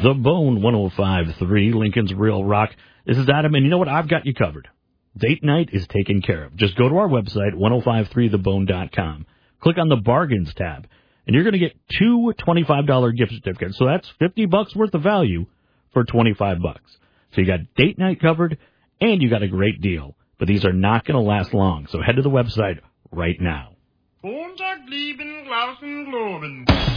The Bone 105.3, Lincoln's Real Rock. This is Adam, and you know what? I've got you covered. Date night is taken care of. Just go to our website, 1053thebone.com. Click on the Bargains tab, and you're going to get two $25 gift certificates. So that's $50 worth of value for $25. So you got date night covered, and you got a great deal. But these are not going to last long, so head to the website right now.